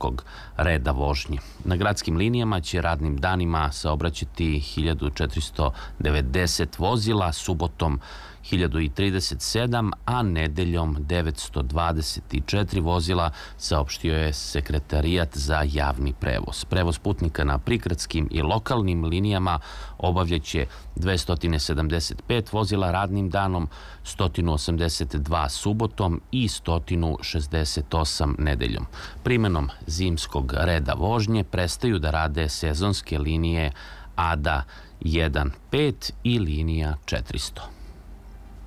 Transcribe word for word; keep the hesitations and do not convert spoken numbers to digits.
zimskog reda vožnje. Na gradskim linijama će radnim danima saobraćati hiljadu četiristo devedeset vozila, subotom hiljadu trideset sedam, a nedeljom devetsto dvadeset četiri vozila, saopštio je Sekretarijat za javni prevoz. Prevoz putnika na prigradskim i lokalnim linijama obavljaće dvesta sedamdeset pet vozila radnim danom, sto osamdeset dva subotom i sto šezdeset osam nedeljom. Primenom zimskog reda vožnje prestaju da rade sezonske linije A D A jedan pet i linija četiristo.